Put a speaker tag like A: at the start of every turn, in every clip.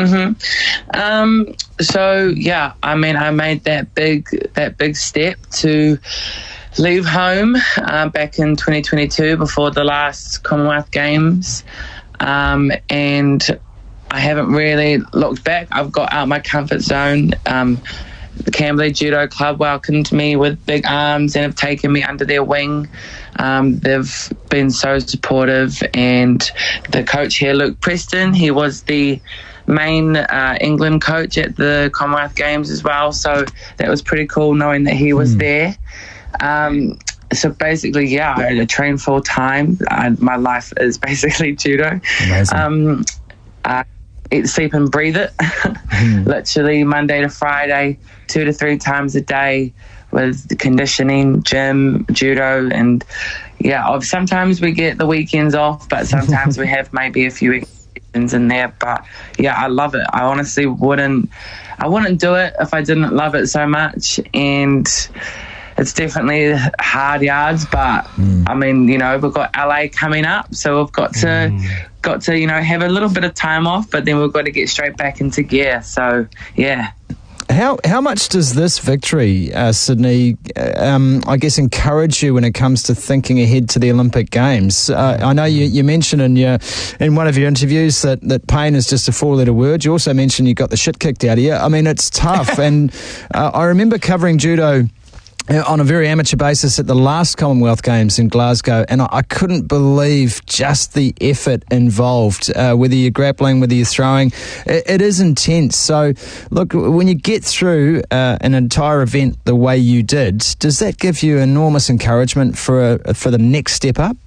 A: So yeah, I mean, I made that big step to leave home back in 2022 before the last Commonwealth Games, and I haven't really looked back. I've got out my comfort zone. The Camberley Judo Club welcomed me with big arms and have taken me under their wing. They've been so supportive, and the coach here, Luke Preston, he was the main England coach at the Commonwealth Games as well, so that was pretty cool knowing that he was there. So basically, yeah, I train full time. My life is basically judo.
B: Amazing.
A: I eat, sleep and breathe it. Literally Monday to Friday, 2 to 3 times a day, with the conditioning, gym, judo, and yeah, sometimes we get the weekends off, but sometimes we have maybe a few exceptions in there. But yeah, I love it. I honestly wouldn't do it if I didn't love it so much, and it's definitely hard yards, but I mean, you know, we've got LA coming up, so we've got to, you know, have a little bit of time off, but then we've got to get straight back into gear. So yeah.
B: How much does this victory, Sydney, I guess, encourage you when it comes to thinking ahead to the Olympic Games? I know you mentioned in one of your interviews that pain is just a 4-letter word. You also mentioned you got the shit kicked out of you. I mean, it's tough. And I remember covering judo on a very amateur basis at the last Commonwealth Games in Glasgow, and I couldn't believe just the effort involved, whether you're grappling, whether you're throwing. It is intense. So, look, when you get through an entire event the way you did, does that give you enormous encouragement for the next step up?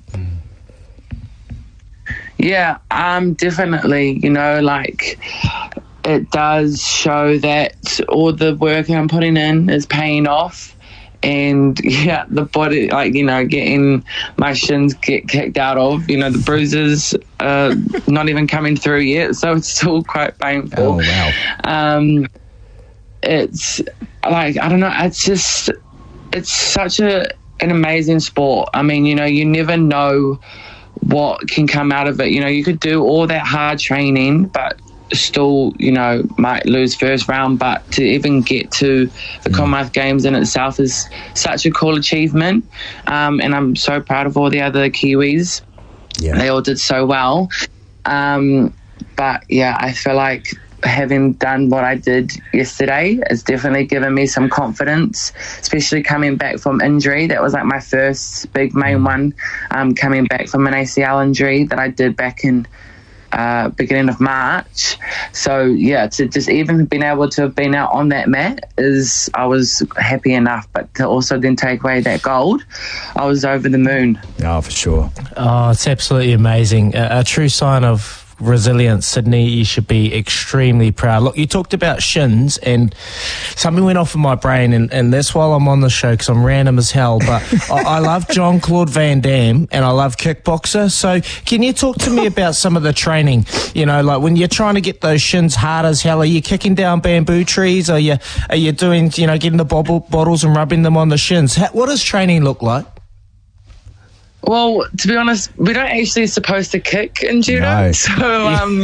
A: Yeah, definitely. You know, like, it does show that all the work I'm putting in is paying off. And yeah, the body, like, you know, getting my shins kicked out of, you know, the bruises not even coming through yet, so it's still quite painful.
B: Oh wow.
A: It's like, I don't know, it's such an amazing sport. I mean, you know, you never know what can come out of it. You know, you could do all that hard training, but still, you know, might lose first round, but to even get to the Commonwealth Games in itself is such a cool achievement, and I'm so proud of all the other Kiwis. Yeah, they all did so well, but yeah, I feel like having done what I did yesterday has definitely given me some confidence, especially coming back from injury. That was like my first big main one, coming back from an ACL injury that I did back in beginning of March. So yeah, to just even been able to have been out on that mat I was happy enough, but to also then take away that gold, I was over the moon.
B: Oh, for sure.
C: Oh, it's absolutely amazing. A true sign of resilience, Sydney. You should be extremely proud. Look, you talked about shins, and something went off in my brain, and that's while I'm on the show, because I'm random as hell, but I love Jean-Claude Van Damme, and I love kickboxer. So can you talk to me about some of the training? You know, like when you're trying to get those shins hard as hell, are you kicking down bamboo trees? Are you doing, you know, getting the bottles and rubbing them on the shins? What does training look like?
A: Well, to be honest, we don't actually supposed to kick in judo.
B: No.
A: So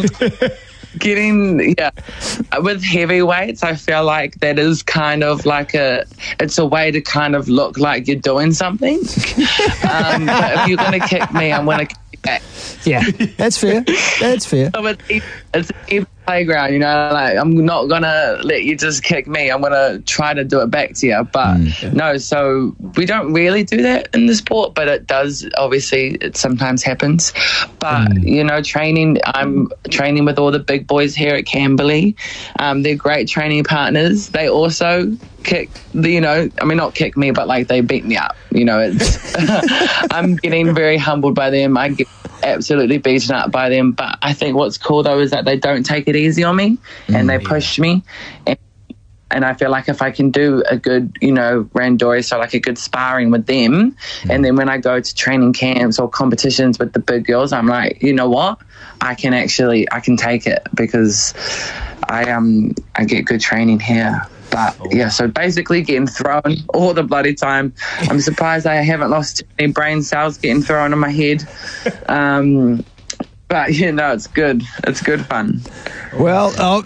A: with heavyweights, I feel like that is kind of like it's a way to kind of look like you're doing something. But if you're going to kick me, I'm going to kick you back.
B: Yeah, that's fair. That's fair.
A: So it's an even playground, you know, like I'm not going to let you just kick me. I'm going to try to do it back to you. But no, so we don't really do that in the sport, but it does, obviously, it sometimes happens. But, you know, I'm training with all the big boys here at Camberley. They're great training partners. They also kick, not kick me, but like they beat me up. You know, it's I'm getting very humbled by them. I get absolutely beaten up by them. But I think what's cool though is that they don't take it easy on me, and they push me. And I feel like if I can do a good, randori, so like a good sparring with them, and then when I go to training camps or competitions with the big girls, I'm like, you know what? I can take it because I get good training here. But yeah, so basically getting thrown all the bloody time. I'm surprised I haven't lost any brain cells getting thrown on my head. But it's good. It's good fun.
B: Well,